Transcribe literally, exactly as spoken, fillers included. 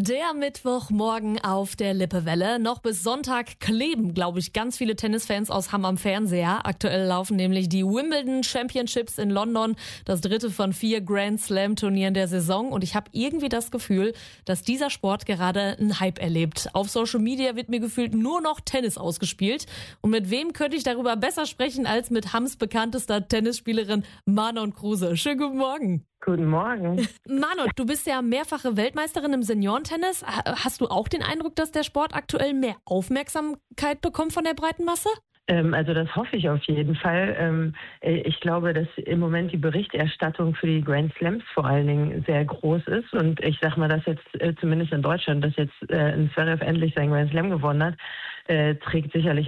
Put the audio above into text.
Der Mittwochmorgen auf der Lippewelle. Noch bis Sonntag kleben, glaube ich, ganz viele Tennisfans aus Hamm am Fernseher. Aktuell laufen nämlich die Wimbledon Championships in London, das dritte von vier Grand Slam Turnieren der Saison. Und ich habe irgendwie das Gefühl, dass dieser Sport gerade einen Hype erlebt. Auf Social Media wird mir gefühlt nur noch Tennis ausgespielt. Und mit wem könnte ich darüber besser sprechen als mit Hamms bekanntester Tennisspielerin Manon Kruse. Schönen guten Morgen. Guten Morgen. Manon, du bist ja mehrfache Weltmeisterin im Seniorentennis. Hast du auch den Eindruck, dass der Sport aktuell mehr Aufmerksamkeit bekommt von der breiten Masse? Ähm, also das hoffe ich auf jeden Fall. Ähm, ich glaube, dass im Moment die Berichterstattung für die Grand Slams vor allen Dingen sehr groß ist. Und ich sag mal, dass jetzt äh, zumindest in Deutschland, dass jetzt äh, ein Zverev endlich sein Grand Slam gewonnen hat, äh, trägt sicherlich